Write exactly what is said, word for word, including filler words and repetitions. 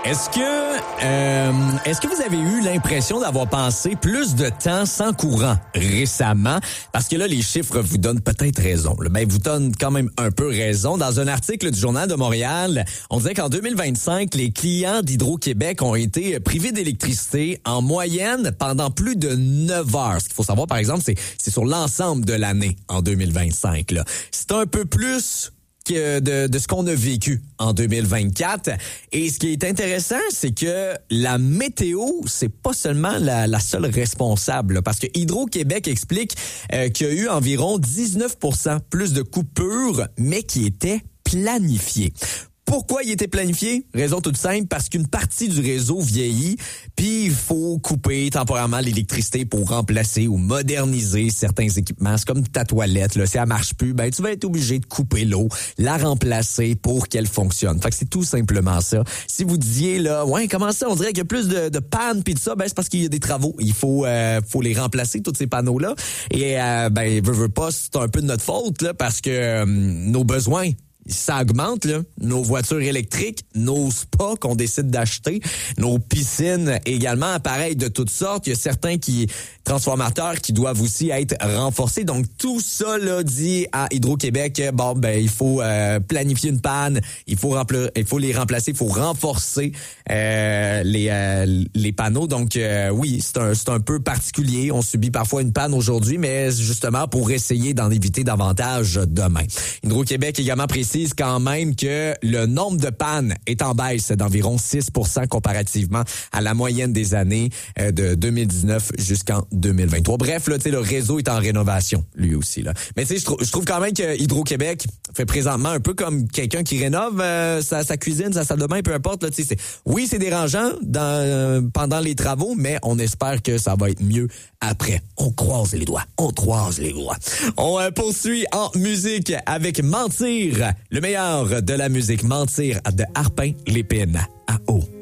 Est-ce que euh, est-ce que vous avez eu l'impression d'avoir passé plus de temps sans courant récemment? Parce que là, les chiffres vous donnent peut-être raison. Ben, vous donnent quand même un peu raison. Dans un article du Journal de Montréal, on disait qu'en deux mille vingt-cinq, les clients d'Hydro-Québec ont été privés d'électricité en moyenne pendant plus de neuf heures. Ce qu'il faut savoir, par exemple, c'est, c'est sur l'ensemble de l'année en deux mille vingt-cinq. Là. C'est un peu plus que de, de ce qu'on a vécu en deux mille vingt-quatre. Et ce qui est intéressant, c'est que la météo, c'est pas seulement la, la seule responsable. Là, parce que Hydro-Québec explique euh, qu'il y a eu environ dix-neuf pour cent plus de coupures, mais qui étaient planifiées. Pourquoi il était planifié? Raison toute simple, parce qu'une partie du réseau vieillit, puis il faut couper temporairement l'électricité pour remplacer ou moderniser certains équipements. C'est comme ta toilette, là. Si elle marche plus, ben tu vas être obligé de couper l'eau, la remplacer pour qu'elle fonctionne. Fait que c'est tout simplement ça. Si vous disiez, là, ouais, comment ça, on dirait qu'il y a plus de, de pannes puis de ça, ben c'est parce qu'il y a des travaux. Il faut, euh, faut les remplacer, tous ces panneaux-là. Et, euh, ben, veut, veut pas, c'est un peu de notre faute, là, parce que euh, nos besoins, ça augmente, là. Nos voitures électriques, nos spas qu'on décide d'acheter, nos piscines également, pareil, de toutes sortes. Il y a certains qui transformateurs qui doivent aussi être renforcés. Donc, tout ça, là, dit à Hydro-Québec, bon, ben, il faut euh, planifier une panne, il faut rempla- il faut les remplacer, il faut renforcer euh, les euh, les panneaux. Donc, euh, oui, c'est un, c'est un peu particulier. On subit parfois une panne aujourd'hui, mais justement pour essayer d'en éviter davantage demain. Hydro-Québec également précise quand même que le nombre de pannes est en baisse d'environ six pour cent comparativement à la moyenne des années euh, de deux mille dix-neuf jusqu'en deux mille vingt-trois. Bref, là, tu sais, le réseau est en rénovation, lui aussi, là. Mais tu sais, je, trou- je trouve quand même que Hydro-Québec fait présentement un peu comme quelqu'un qui rénove euh, sa, sa cuisine, sa salle de bain, peu importe, là, tu sais, c'est, oui, c'est dérangeant dans, euh, pendant les travaux, mais on espère que ça va être mieux après. On croise les doigts, on croise les doigts. On euh, poursuit en musique avec Mentir, le meilleur de la musique, Mentir de Harpin Lépine à eau.